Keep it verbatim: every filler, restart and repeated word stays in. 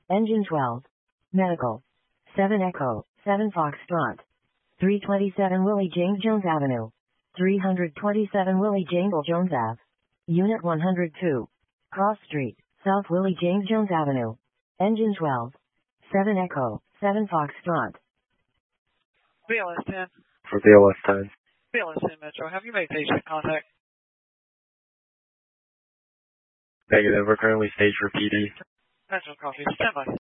Engine twelve. Medical. seven Echo, seven Foxtrot. three twenty-seven Willie James Jones Avenue. three twenty-seven Willie James Jones Ave. Unit one hundred two. Cross Street, South Willie James Jones Avenue. Engine twelve. seven Echo, seven Foxtrot. B L S ten. For B L S ten. B L S ten Metro, have you made patient contact? Negative, we're currently staged for P D. Metro copy, stand by.